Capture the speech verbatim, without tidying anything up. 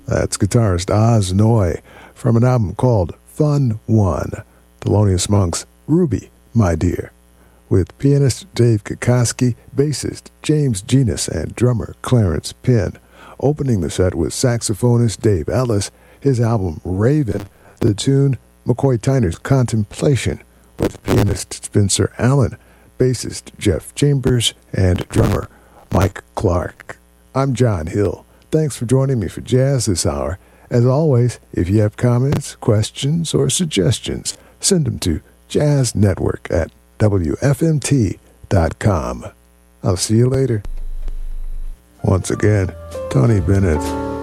That's guitarist Oz Noy from an album called Fun One. Thelonious Monk's Ruby, My Dear, with pianist Dave Kokoski, bassist James Genus, and drummer Clarence Penn. Opening the set with saxophonist Dave Ellis, his album Raven, the tune McCoy Tyner's Contemplation, with pianist Spencer Allen, bassist Jeff Chambers, and drummer Mike Clark. I'm John Hill. Thanks for joining me for Jazz this hour. As always, if you have comments, questions, or suggestions, send them to jazznetwork at W F M T dot com. I'll see you later. Once again, Tony Bennett.